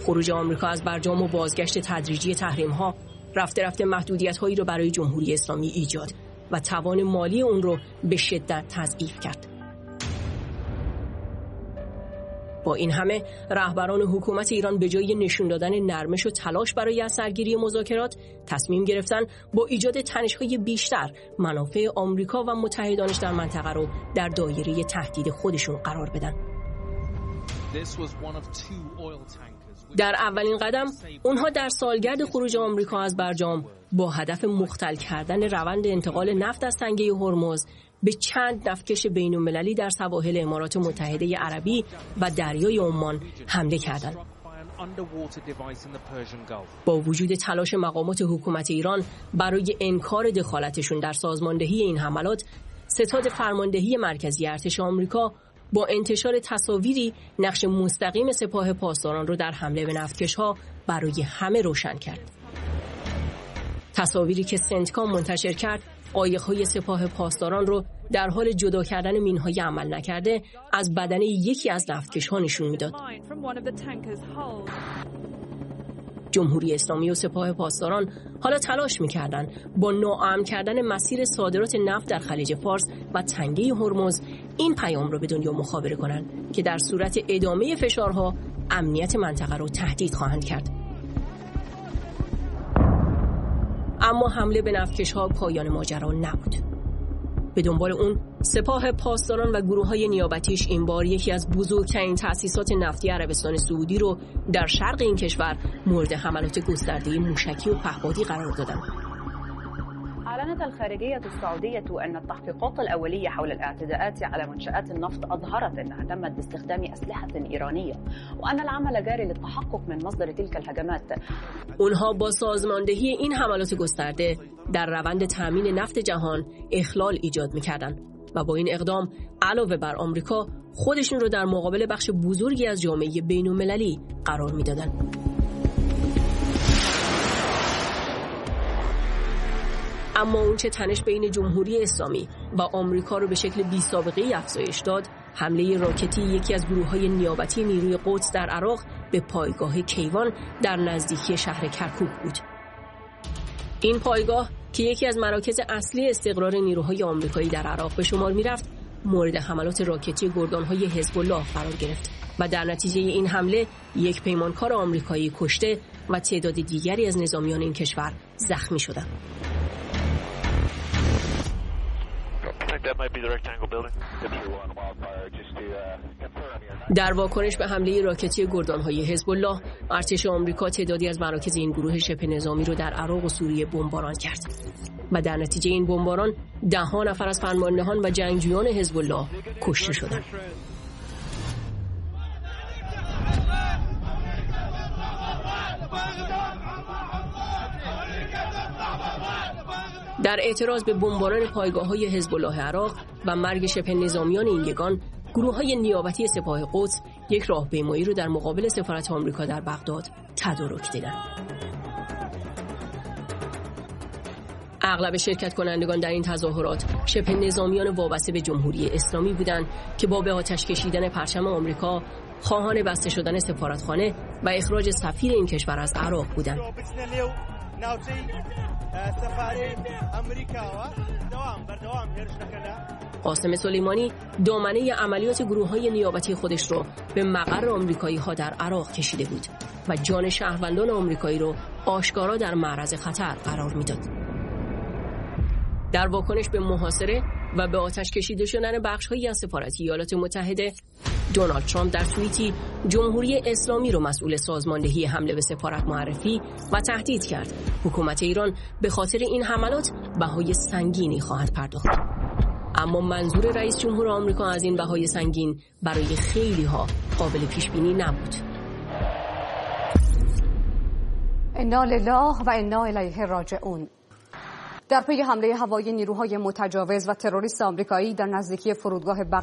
خروج آمریکا از برجام و بازگشت تدریجی تحریم‌ها رفته رفته محدودیت‌هایی رو برای جمهوری اسلامی ایجاد و توان مالی اون رو به شدت تضعیف کرد. با این همه رهبران حکومت ایران به جای نشون دادن نرمش و تلاش برای از سرگیری مذاکرات تصمیم گرفتن با ایجاد تنش‌های بیشتر منافع آمریکا و متحدانش در منطقه رو در دایره تهدید خودشون قرار بدن. در اولین قدم اونها در سالگرد خروج آمریکا از برجام با هدف مختل کردن روند انتقال نفت از تنگه هرمز به چند نفتکش بین‌المللی در سواحل امارات متحده عربی و دریای عمان حمله کردند. با وجود تلاش مقامات حکومت ایران برای انکار دخالتشون در سازماندهی این حملات، ستاد فرماندهی مرکزی ارتش آمریکا با انتشار تصاویری نقش مستقیم سپاه پاسداران رو در حمله به نفتکش‌ها برای همه روشن کرد. تصاویری که سنتکام منتشر کرد، قایق‌های سپاه پاسداران رو در حال جدا کردن مین‌های عمل نکرده از بدن یکی از نفتکش‌ها نشون میداد. جمهوری اسلامی و سپاه پاسداران حالا تلاش می‌کردند با ناامن کردن مسیر صادرات نفت در خلیج فارس و تنگه هرمز این پیام رو به دنیا مخابره کنند که در صورت ادامه فشارها امنیت منطقه رو تهدید خواهند کرد. اما حمله به نفتکش‌ها پایان ماجرا نبود. به دنبال اون سپاه پاسداران و گروه‌های نیابتیش این بار یکی از بزرگترین تأسیسات نفتی عربستان سعودی رو در شرق این کشور مورد حملات گسترده موشکی و پهپادی قرار دادند. أعلنت الخارجية السعودية أن التحقيقات الأولية حول الاعتداءات على منشآت النفط أظهرت أنها تمت باستخدام أسلحة إيرانية وأن العمل جاري للتحقق من مصدر تلك الهجمات. اونها با سازماندهی این حملات گسترده در روند تامین نفت جهان اخلال ایجاد می‌کردند و با این اقدام علاوه بر آمریکا خودشون رو در مقابل بخش بزرگی از جامعه بین‌المللی قرار می‌دادند. اما اونچه تنش بین جمهوری اسلامی و آمریکا رو به شکل بی‌سابقه‌ای افزایش داد، حمله راکتی یکی از گروه‌های نیابتی نیروی قدس در عراق به پایگاه کیوان در نزدیکی شهر کرکوک بود. این پایگاه که یکی از مراکز اصلی استقرار نیروهای آمریکایی در عراق به شمار می‌رفت، مورد حملات راکتی گردان‌های حزب الله قرار گرفت و در نتیجه این حمله یک پیمانکار آمریکایی کشته و تعداد دیگری از نظامیان این کشور زخمی شدند. در واکنش به حمله راکتی گردان‌های حزب الله، ارتش آمریکا تعدادی از مراکز این گروه شبه نظامی رو در عراق و سوریه بمباران کرد و در نتیجه این بمباران 10 نفر از فرماندهان و جنگجویان حزب الله کشته شدند. در اعتراض به بمباران پایگاه‌های حزب الله عراق و مرگ شبه نظامیان این یگان، گروه‌های نیابتی سپاه قدس یک راهپیمایی رو در مقابل سفارت آمریکا در بغداد تدارک دیدند. اغلب شرکت کنندگان در این تظاهرات شبه نظامیان وابسته به جمهوری اسلامی بودند که با به آتش کشیدن پرچم آمریکا خواهان بسته شدن سفارتخانه و اخراج سفیر این کشور از عراق بودند. قاسم سلیمانی دامنه عملیات گروه‌های نیابتی خودش رو به مقر آمریکایی‌ها در عراق کشیده بود و جان شهروندان آمریکایی رو آشکارا در معرض خطر قرار میداد. در واکنش به محاصره و به آتش کشیده شدن بخش‌هایی از سفارت ایالات متحده، دونالد ترامپ در توییتی جمهوری اسلامی رو مسئول سازماندهی حمله به سفارت معرفی و تهدید کرد. حکومت ایران به خاطر این حملات بهای سنگینی خواهد پرداخت. اما منظور رئیس جمهور آمریکا از این بهای سنگین برای خیلی‌ها قابل پیش‌بینی نبود. انا لله و انا الیه راجعون. در پی حمله هوایی نیروهای متجاوز و تروریست آمریکایی در نزدیکی فرودگاه